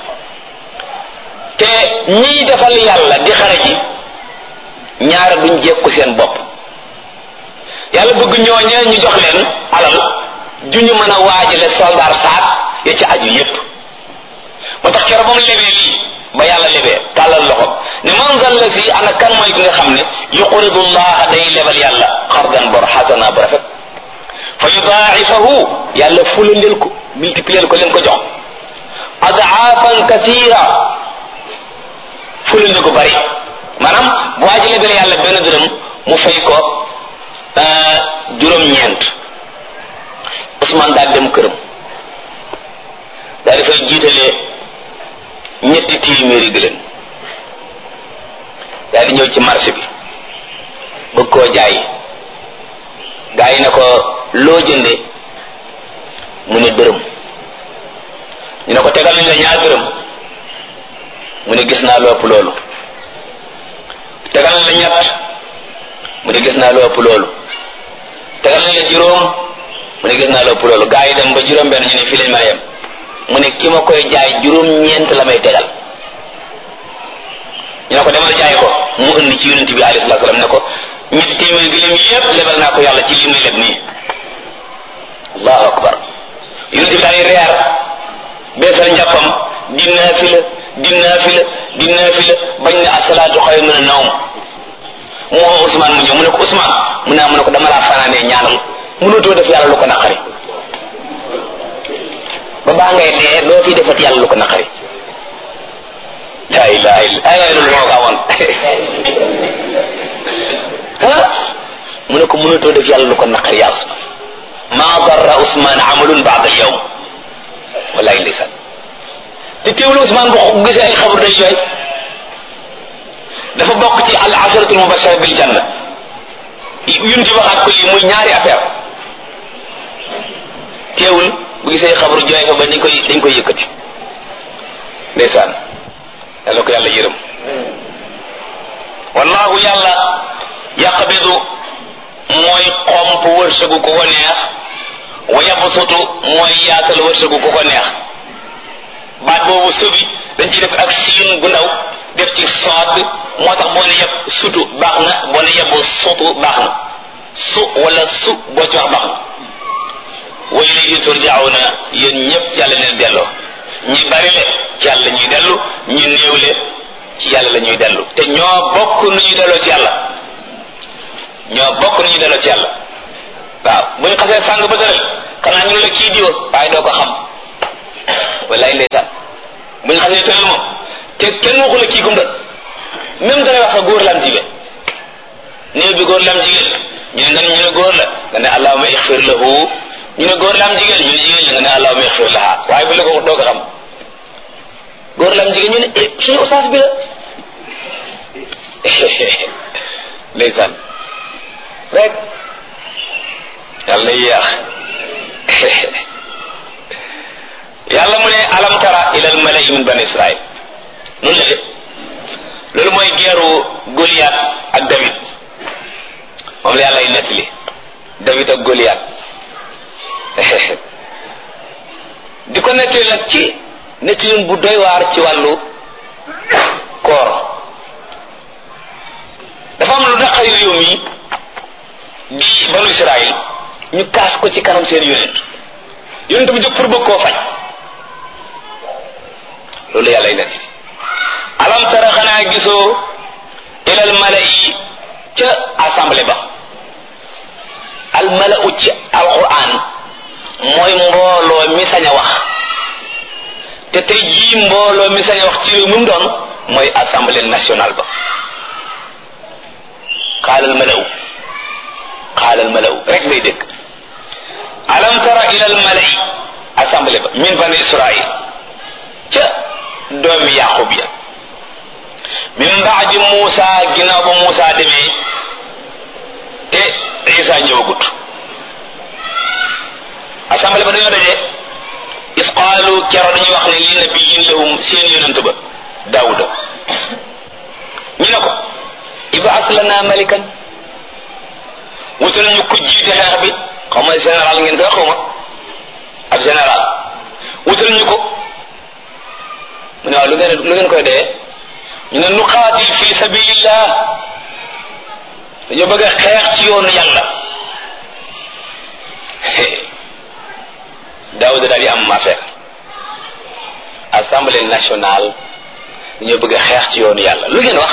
te ñiy defal yàlla di xare ji ñaara duñ jekku seen bopp yàlla bëgg ñooñe ñu jox leen alal ju ñu mën a waajale soldaar saak ya ci aju yépp moo tax keroog ba mu lebee lii ba yàlla lebee tàllal loxo ne man zal la si ana kan mooy ki nga xam ne yuqridu llaha day lebal yàlla xardan bor xasana bu rafet fa yudaa'ifahu yàlla fulandel ko multiplier ko leen ko jox adaafan kasira fulande ko bari maanaam bu waa ji lebal yàlla benn dërëm mu fay ko juróom-ñeent Ousmane daal dem këram daal dafay jiitalee ñetti téeméeri gëléem daal di ñëw ci marché bi bëgg koo jaay gaa yi ne ko loo jënde mu ne dërëm ñu ne ko tegal nañ la ñaar dërëm mu ne gis naa lu ëpp loolu tegal nañ la ñett mu ne gis naa lu ëpp loolu tegal nañ la juróom mu ne gis naa lu ëpp loolu gaa yi dem ba juróom benn ñu ne fii lañ ma yem mu ne ki ma koy jaay juróom ñeent la may tegal ñu ne ko demal jaay ko mu indi ci yonent bi alayhi salaatu salaam ne ko ñetti téeméer gi lim yépp lebal naa ko yàlla ci li muy leb nii allahu akbar yonent bi daal reer beesal njàppam di naafila di naafila di naafila bañ ne asalaatu xayrun mina nawm mu woo Ousmane mu ñëw mu ne ko Ousmane mu ne mu ne ko dama laa fanaanee ñaanal mënutoo def yàlla lu ko naqari ba baa ngay dee doo fi defat yàlla lu ko naqari la ilaha illa ay loolu moo ko amoon ah mu ne ko mënutoo def yàlla lu ko naqari yaa Ousmane ma darra Ousmane amalun ba'da al-yawm wallahi ndeysaan te teewlu Ousmane bu gisee ay xabar day jooy dafa bokk ci al asharatul mubashara bil janna yun ci waxaat ko lii muy ñaari affaire teewul bu gisee xabaru jooy fa ba dañ koy dañ koy yëkkati ndeysaan yàlla ko yàlla yërëm wallahu yàlla yaqbidu mooy xomp wërsëgu ko ko neex wa yabsutu mooy yaatal wërsëgu ko ko neex baat boobu subi dañ ciy def ak siin gu ndaw def ci soot moo tax boo ne yeb sutu baax na boo ne yeb sutu baax na su wala su boo ci wax baax na wa ilayhi turja'una yéen ñëpp ci yàlla leen delloo ñi bari le ci yàlla ñuy dellu ñu néew le ci yàlla la ñuy dellu te ñoo bokk nu ñuy delloo ci yàlla ñoo bokk nu ñuy delloo ci yàlla waaw bu ñu xasee sàng ba tëral xanaa ñu la kii diwa waaye doo ko xam wallaay ndeysaan bu ñu xasee tëral moom te kenn waxu la kii gum doon même dana wax sa góor la am jigéen néew bi góor la am jigéen ñu ne nga ñu ne góor la nga ne allahumma ixfir lahu ñu ne góor la am jigéen ñu ne jigéen la nga ne allahumma ixfir laha waaye bu la ko doo ko xam góor la am jigéen ñu ne eh suñu oustaz bi la ndeysaan rek yàlla yéex yàlla mu ne alam tara ila al mala'i min bani israil noonu la de loolu mooy geeru Goliath ak David moom la yàlla ay nettali David ak Goliath di ko nettali nag ci nettalin bu doy waar ci wàllu koor dafa am lu naqari réew mi di banu Israël ñu kaas ko ci kanam seen yonent yonent bi jóg pour bëgg koo faj loolu yàlla ay nettali alam tara xanaa gisoo ilal mala'i ca assemblée ba al mala'u ci alquran mooy mbooloo mi sañ a wax te tey jii mbooloo mi sañ a wax ci réew mu doon mooy assemblée nationale ba xaalal mala'u xaalal mala'u rek ngay dégg alam tara ilal mala'i assemblée ba min bani israil ca doomi yaqub ya min baadi Muusa ginnaaw ba Muusa demee te Isa ñëwagut assemblée ba dañoo daje is qaalu kero dañuy wax ne li nabiyyin lahum seen yonent ba Daawuda ñu ne ko ib'as lana malikan wutal ñu ko jiite xeex bi xaw ma général ngeen koy xaw ma ab général wutal ñu ko mu ne waaw lu ngeen lu ngeen koy dee ñu ne nuqaatil fi sabilillah dañoo bëgg a xeex ci yoonu yàlla Daawuda daal di am affaire assemblée nationale dañoo bëgg a xeex ci yoonu yàlla lu ngeen wax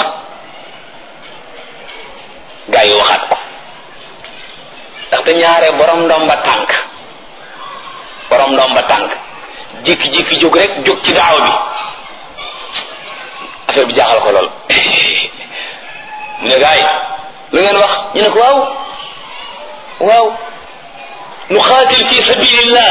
gaa yi waxaat ko ndaxte ñaare borom ndomba tànk borom ndomba tànk jékki-jékki jóg rek jóg ci daaw bi affaire bi jaaxal ko lool mu ne gaa yi lu ngeen wax ñu ne ko waaw waaw nu xaatil fi sabilillah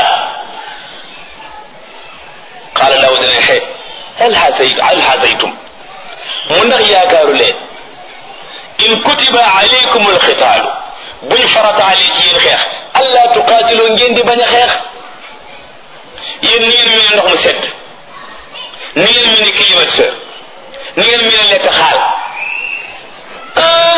qaala Daawuda ne xe hal hasayt hal hasaytum mu ndax yaakaaru leen in kutiba alaykum alxitaalu buñ farataale ci yéen xeex alla tuqaatiloo ngeen di bañ a xeex yéen ni ngeen mel ne ndox mu sedd ni ngeen mel ne climatiseur ni ngeen mel ne lekk xaal ah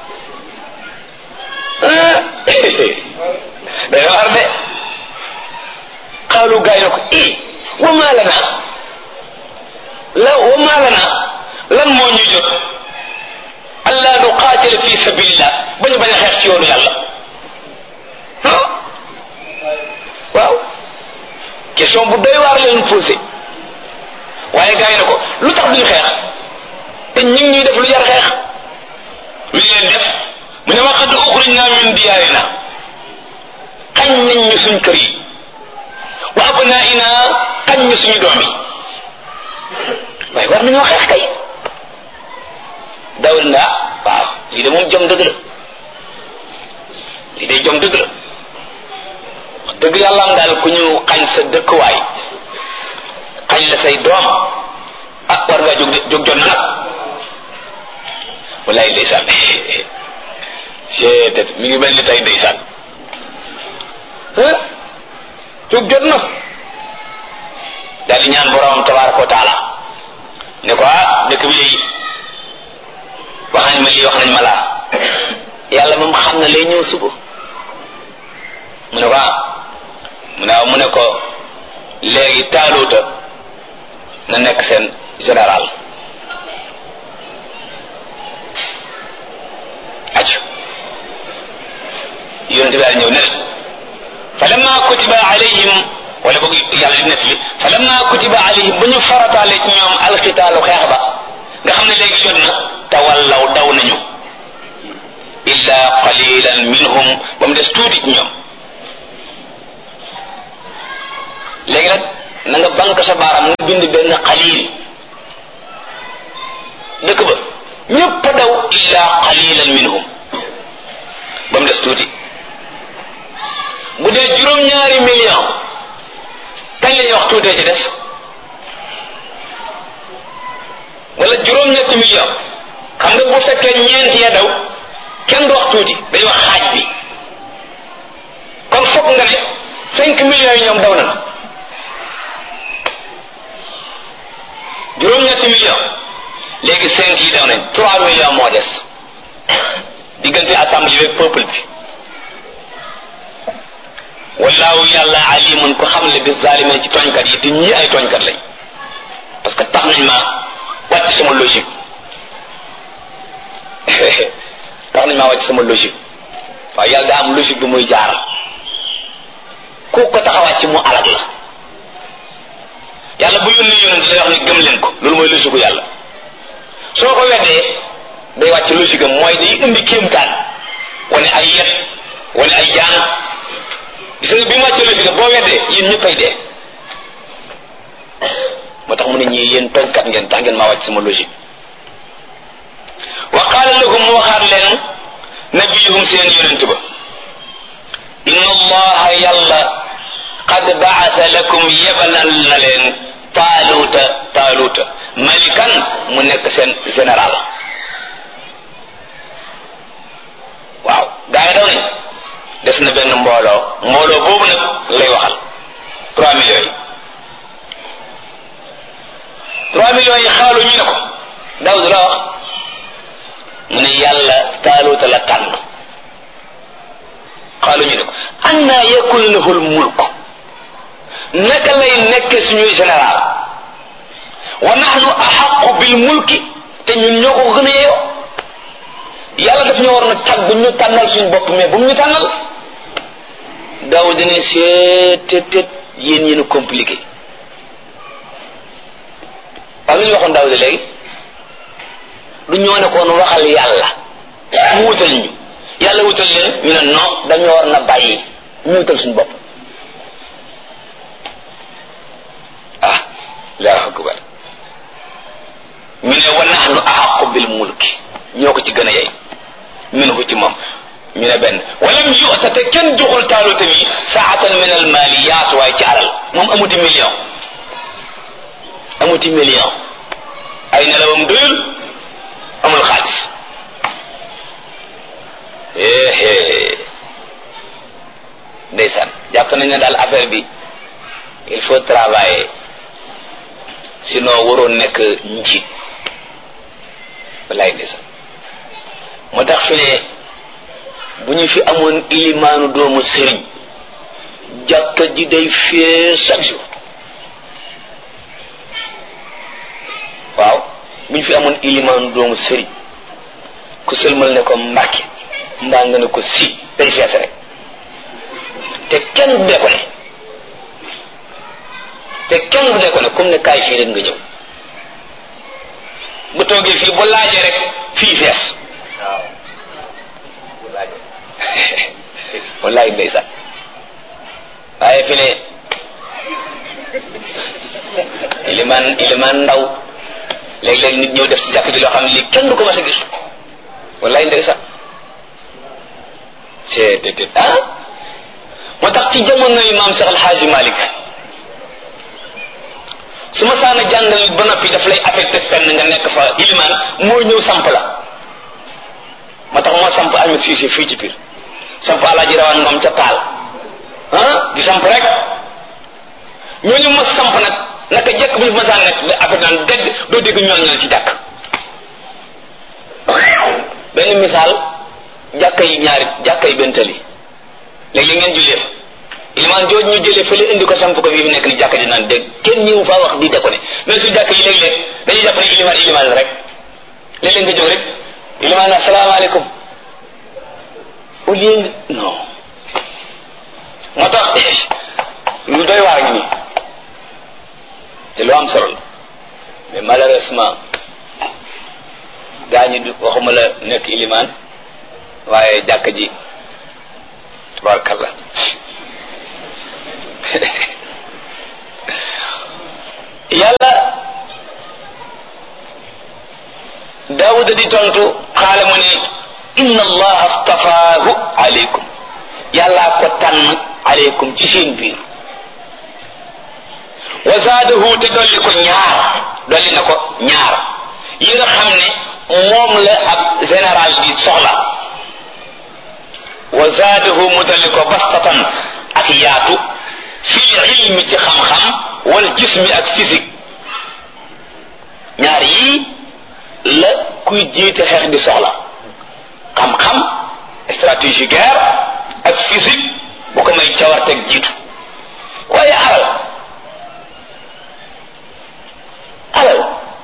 ah day war de xaalu gaay na ko i wa maa lana la wa maa lana lan moo ñu jot alla nuqaatil fi sabilillah bañu bañ a xeex ci yoonu yàlla ah waaw question bu doy waar leen posé waaye gaay na ko lu tax duñu xeex te ñu ngi ñuy def lu jar xeex lu leen def mu ne wa qad uxrijna min diyaarina xañ nañ ñu suñ kër yi wa abnaa'ina xañ ñu suñu doom yi waaye war nañoo xeex kay Daawuda ndaa waaw lii de moom jom dëgg la lii de jom dëgg la wax dëgg yàlla am daal ku ñu xañ sa dëkkuwaay xañ la say doom ah war ngaa jóg jóg jot na nag wallaay ndeysaan seetet mi ngi mel ni tey ndeysaan jóg jot na daal di ñaan borom tabaraka wa taala ne ko ah dëkk bi wax nañ ma lii wax nañ ma laa yàlla moom xam na lay ñëw suba mu ne ko ah mu ne mu ne ko léegi Taaluuta na nekk seen général ac yonent bi daal ñëw ne falamma kutiba alayhim wala boog yàlla di nettali falamma kutiba alayhim ba ñu farataale ci ñoom alxitaalu xeex ba nga xam ne léegi jot na tawallaw daw nañu illa qalilan minhum ba mu des tuuti ci ñoom. léegi nag na nga banque sa baaram nga bind benn qalil dëkk ba ñëpp a daw illa qalilan minhum ba mu des tuuti. bu dee juróom-ñaari million kañ la ñuy wax tuutee ci des wala juróom-ñetti million xam nga bu fekkee ñeent ya daw kenn du wax tuuti dañuy wax xaaj bi kon foog nga ne cinq millions yi ñoom daw na juróom-ñetti million léegi cinq yi daw nañ trois millions moo des diggante assemblée bi peuple bi. wallaahu yàlla alimun ko xam le bi zalimin ci tooñkat yi te ñii ay tooñkat lañ parce que tax nañ ma wàcc sama logique tax nañ maa wàcc sama logique waaye yàlla daa am logique bu muy jaar ku ko tax a wàcc mu alag la yàlla bu yónni yónent lay wax ne gëm leen ko loolu mooy logique gu yàlla soo ko weddee day wàcc logique am mooy day indi kéemtaan wane ay yet wane ay jaan gis nga bi mu wàccee logique boo weddee yéen ñëppay dee moo tax mu ne ñii yéen tooñkat ngeen tax ngeen maa wàcc sama logique. wa qaala lahum mu waxaat leen nabiyuhum seen yonent ba inna allaha yàlla qad baasa lakum yebanal na leen taaluuta taaluuta malikan mu nekk seen général. waaw gaa yi daw nañ des na benn mbooloo mbooloo boobu nag lay waxal trois millions yi trois millions yi xaalu ñu ne ko Daawud la wax mu ne yàlla taaluuta la tànn xaalu ñu ne ko anna yakunu lahul mulk naka lay nekk suñuy général wa nahnu ahaqu bil mulki te ñun ñoo ko gën a yeeyoo yàlla daf ñu war na tàgg ñu tànnal suñu bopp mais bu mu ñu tànnal. Daawud ne seet tet tet yéen yéen a compliqué waaw lu ñu waxoon Daawud léegi du ñoo ne koon waxal yàlla mu wutal ñu yàlla wutal leen ñu ne non dañoo war na bàyyi ñu wutal suñu bopp. ah Allahu akbar ñu ne wa nahnu ahaqu bil mulki ñoo ko ci gën a yey minhu ci moom ñu ne benn walam yu'ta te kenn joxul Taaluta mi saatan min al maliyat waaye ci alal moom amuti million amuti million ay nelawam doyul amul xaalis éé ndeysaan jàpp nañ ne daal affaire bi il faut travailler sinon waroon nekk njiit wallaay ndeysaan moo tax fi ne bu ñu fi amoon ilimaanu doomu sëriñ jàkka ji day fee chaque jour waaw bu ñu fi amoon ilimaanu doomu sëriñ ku sëlmal ne ko Mbàkke mbaa nga ne ko si day fees rek te kenn du dee ko ne te kenn du dee ko ne comme ne kaay fii rek nga ñëw bu toogee fii bu laajee rek fii fees waaw bu laajee wallaay ndeysaan waaye fi ne ilimaan ilimaan ndaw léeg-léeg nit ñëw def si jàkk ji loo xam ne lii kenn du ko mas a gis wallaay ndeysaan c'est déedéet ah moo tax ci jamono yi maam Cheikh El Hadj Malick su ma saana jàngal ba noppi daf lay affecté fenn nga nekk fa ilimaan moo ñëw samp la moo tax moo samp Ahmed Cissé fii ci biir samp Alaaji Rawaan Ngom ca Paal ah di samp rek ñooñu mos samp nag naka jekk bu ñu ma saan nekk affecté naan dégg doo dégg ñooñu ci jàkk benn misaal jàkka yi ñaari jàkka yi benn tali léegi ngeen jullee fa ilimaan jooju ñu jëlee fële indi ko samp ko fii fi nekk ni jàkka ji naan dégg kenn ñëw faa wax di ko ne mais su jàkk yi léeg-léeg dañuy jàpp ne ilimaan ilimaan la rek léeg-léeg nga jóg rek ilimaan asalaamaaleykum au lieu nga non moo tax lu doy waar ngi nii te lu am solo la mais malheureusement gaa ñi du waxuma la nekk ilimaan waaye jàkk ji tabarakallah yàlla Daawuda di tontu xaale mu ne inna allaha astafaahu aleykum yàllaa ko tànn aleykum ci seen biir wa zaadahu te dolli ko ñaar dolli na ko ñaar yi nga xam ne moom la ab général bi soxla wa zaadahu mu dolli ko bastatan ak yaatu fil ilmi ci xam-xam wal jismi ak physique ñaar yii la kuy jiite xeex di soxla xam-xam stratégie guerre ak physique bu ko may cawarteeg jiitu waaye alal alal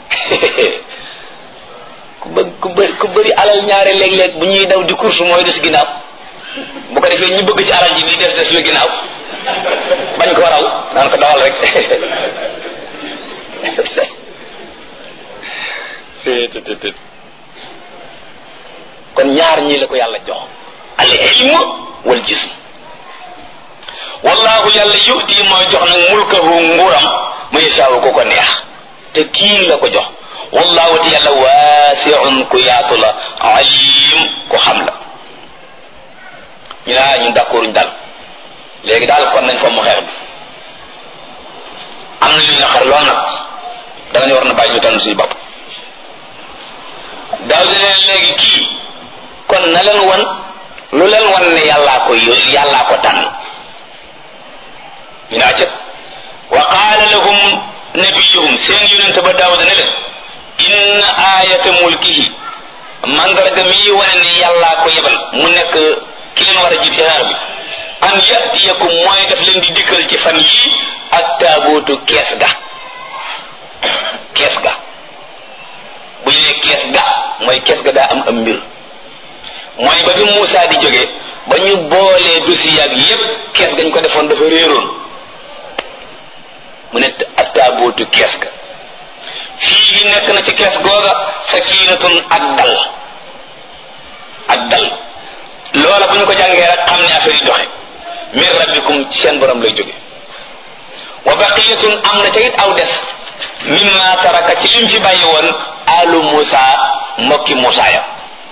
ku bëgg ku bëri ku bëri alal ñaare léeg-léeg bu ñuy daw di course mooy des ginnaaw bu ko defee ñu bëgg ci alal ji di des des la ginnaaw bañ ko raw naan ko dawal rek kon ñaar ñii la ko yàlla jox al ilm wal jism wallahu yàlla yu'ti mooy jox nag mulkahu nguuram mu yashaawu ko ko neex te kii la ko jox wallahu te yàlla waasi'un ku yaatu la alim ku xam la ñu naa ñun d'accord ñu dal léegi daal kon nañ fa mu xeer bi am na lu ñu xar lool nag danañu war na bàyyi ñu tànn suñu bopp daaw di leen léegi kii kon na leen wan lu leen wan ne yàllaa ko yó yàllaa ko tànn ñu naa cët wa qaala lahum nabiyuhum seen yonente ba daaw ne leen inna ayata mulkihi mandarga mi wane ne yàllaa ko yebal mu nekk ki leen war a jiit ci xeer bi an yatiyakum mooy def leen di dikkal ci fan yii ak taabootu kees ga kees ga bu ñu ne kees ga mooy kees ga daa am am mbir mooy ba fi Muusaa di jóge ba ñu boolee dossier ak yépp kees gañ ko defoon dafa réeroon mu ne ak taabootu kees ga fii gi nekk na ci kees googa sakiinatun ak dal ak dal loola bu ñu ko jàngee rek xam ne affaire yi doxe min rabbikum ci seen borom lay jóge wa baqiyatun am na ca it aw des mimma taraka ci lim fi bàyyi woon alu Musa mbokki Musa ya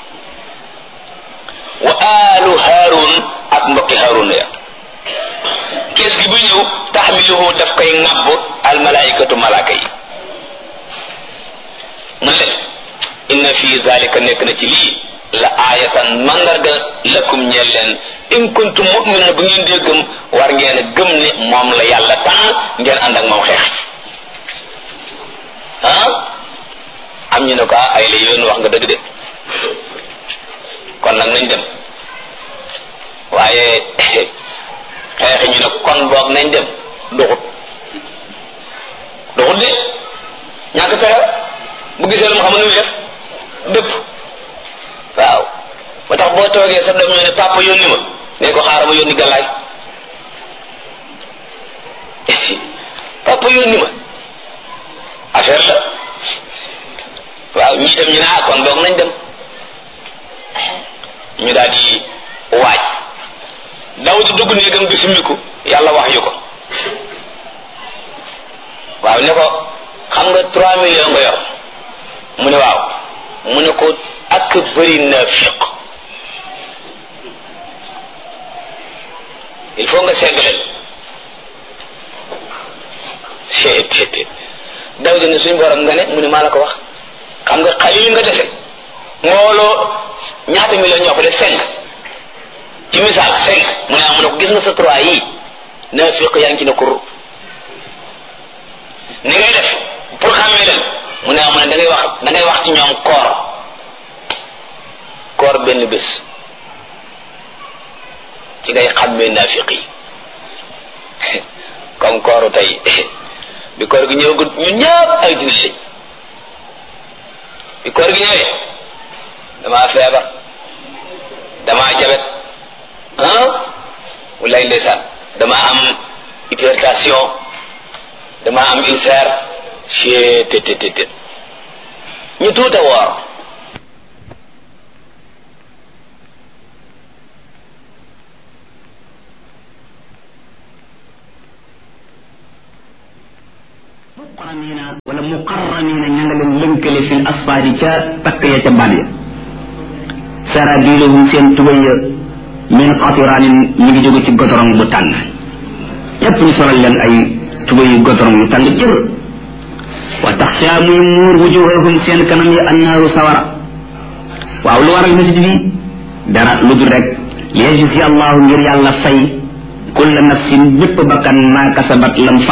wa alu Harun ak mbokki Harun ya kees gi bu ñëw taxmiluhu daf koy ŋàbb al malaikatu malaaka yi mu ne inna fi zalika nekk na ci lii la aayatan mandarga lakum ñeel leen in kuntum mu'minin bu ngeen dee gëm war ngeen a gëm ne moom la yàlla tànn ngeen ànd ak moom xeex ah am ñu ne ko ay la yoon wax nga dëgg de kon nag nañ dem waaye xeexi ñu ne kon boog nañ dem doxut doxut de ñàkk pexe bu gisee lu mu xam ne muy def dëpp waaw ba tax boo toogee sa doom ñoo ne papa yónni ma ne ko xaaral ma yónni gàllaay papa yónni ma affaire la waaw ñii tam ñu ne ah kon boog nañ dem ñu daal di waaj daw di dugg néegam di summiku yàlla wax yu ko waaw ne ko xam nga trois millions nga yor mu ne waaw mu ne ko ak bëri naafiq il faut nga segg leen seet daw di ne suñ borom nga ne mu ne maa la ko wax xam nga xalil nga dese mbooloo ñaata million ñoo ko def cinq ci misaal cinq mu ne ah mu ne ko gis nga sa trois yii naafiq yaa ngi ci ne kur ni ngay def pour xàmmee leen mu ne ah mu ne da ngay wax da ngay wax ci ñoom koor koor benn bés ci ngay xàmmee naafiq yi comme kooru tey bi koor gi ñëwagut ñu ñëpp ay jullit lañ bi koor gi ñëwee damaa feebar damaa jabet ah walaay ndeysaan damaa am hypertension damaa am ulcère cee te te te ñu tuuta woor muqarranina wala muqarranina ña nga leen lënkale fil asfaadi ca takk ya ca baat ya sarabiluhum seen tubay ya min qatiraanin mi ngi jóge ci gotorong bu tàng ñépp ñu solal leen ay tubay yu gotorong yu tàng jër wa taxsha muy muur wujuhahum seen kanam yi annaaru sawara waaw lu waral métit bi dara lu dul rek li yajzi allahu ngir yàlla fay kulla nafsin bépp bakkan maa kasabat lam